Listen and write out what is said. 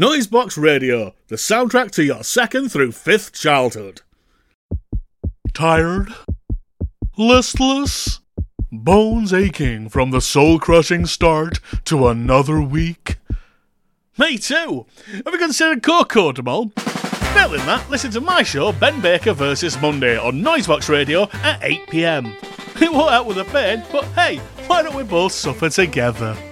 Noisebox Radio, the soundtrack to your second through fifth childhood. Tired? Listless? Bones aching from the soul-crushing start to another week? Me too! Have you considered Cocodamol? Failing that, listen to my show Ben Baker vs Monday on Noisebox Radio at 8pm. It won't help with the pain, but hey, why don't we both suffer together?